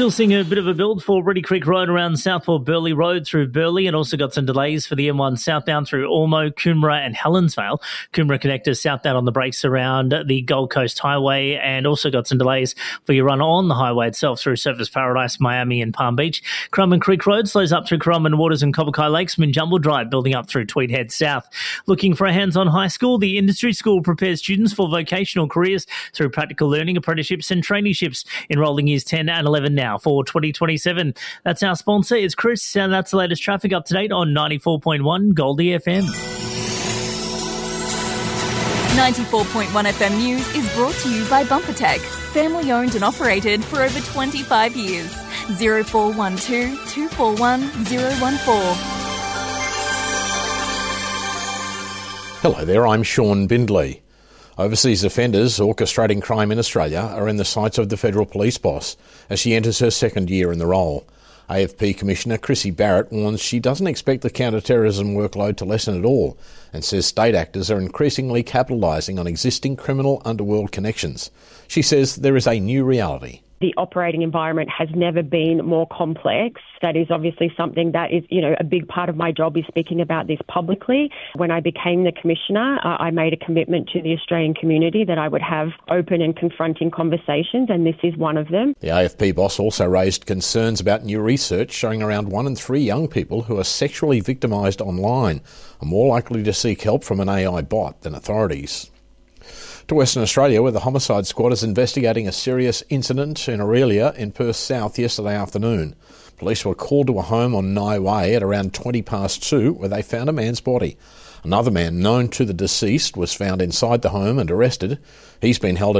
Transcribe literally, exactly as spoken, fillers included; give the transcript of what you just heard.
Still seeing a bit of a build for Reedy Creek Road around Southport Burleigh Road through Burleigh, and also got some delays for the M one southbound through Ormo, Coomera and Helensvale. Coomera connectors southbound on the brakes around the Gold Coast Highway, and also got some delays for your run on the highway itself through Surfers Paradise, Miami and Palm Beach. Currumbin Creek Road slows up through Currumbin Waters and Cobblecai Lakes, Minjumble Drive building up through Tweed Head South. Looking for a hands-on high school? The Industry School prepares students for vocational careers through practical learning, apprenticeships and traineeships, enrolling years ten and eleven now for twenty twenty-seven. That's our sponsor. It's Chris, and that's the latest traffic up to date on ninety-four point one Goldie F M. ninety-four point one F M News is brought to you by BumperTech, family owned and operated for over twenty-five years. zero four one two, two four one, zero one four. Hello there, I'm Sean Bindley. Overseas offenders orchestrating crime in Australia are in the sights of the federal police boss as she enters her second year in the role. A F P Commissioner Chrissy Barrett warns she doesn't expect the counter-terrorism workload to lessen at all and says state actors are increasingly capitalising on existing criminal underworld connections. She says there is a new reality. The operating environment has never been more complex. That is obviously something that is, you know, a big part of my job is speaking about this publicly. When I became the Commissioner, uh, I made a commitment to the Australian community that I would have open and confronting conversations, and this is one of them. The A F P boss also raised concerns about new research showing around one in three young people who are sexually victimised online are more likely to seek help from an A I bot than authorities. To Western Australia, where the Homicide Squad is investigating a serious incident in Aurelia in Perth South yesterday afternoon. Police were called to a home on Nye Way at around twenty past two, where they found a man's body. Another man known to the deceased was found inside the home and arrested. He's been held